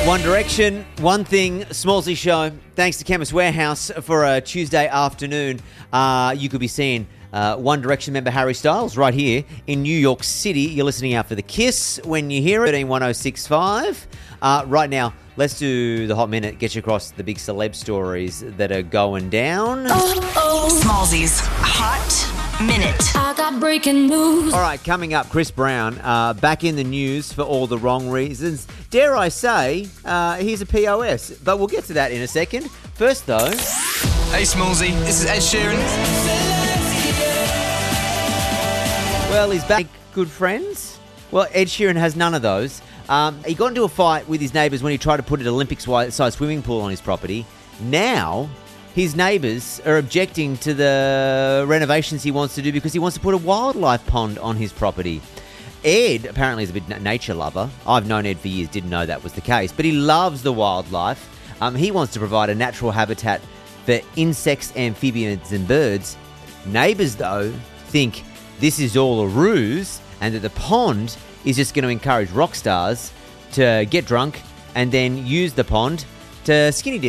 One Direction, One Thing, Smallsy Show. Thanks to Chemist Warehouse for a Tuesday afternoon. You could be seeing One Direction member Harry Styles right here in New York City. You're listening out for The Kiss when you hear it. 131065. Right now, let's do the Hot Minute. Get you across the big celeb stories that are going down. Smallsy's Hot Minute. I got breaking news. All right, coming up, Chris Brown, back in the news for all the wrong reasons. Dare I say, he's a POS, but we'll get to that in a second. First, though... Hey, Smallsy, this is Ed Sheeran. Well, he's back. Good friends? Well, Ed Sheeran has none of those. He got into a fight with his neighbours when he tried to put an Olympics-sized swimming pool on his property. Now... his neighbours are objecting to the renovations he wants to do because he wants to put a wildlife pond on his property. Ed apparently is a big nature lover. I've known Ed for years, didn't know that was the case. But he loves the wildlife. He wants to provide a natural habitat for insects, amphibians and birds. Neighbours, though, think this is all a ruse and that the pond is just going to encourage rock stars to get drunk and then use the pond to skinny dip.